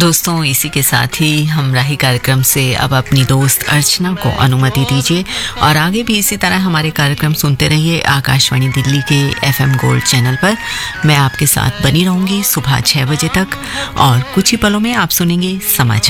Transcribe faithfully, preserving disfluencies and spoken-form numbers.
दोस्तों, इसी के साथ ही हम राही कार्यक्रम से अब अपनी दोस्त अर्चना को अनुमति दीजिए और आगे भी इसी तरह हमारे कार्यक्रम सुनते रहिए आकाशवाणी दिल्ली के एफएम गोल्ड चैनल पर। मैं आपके साथ बनी रहूंगी सुबह छह बजे तक और कुछ ही पलों में आप सुनेंगे समाचार।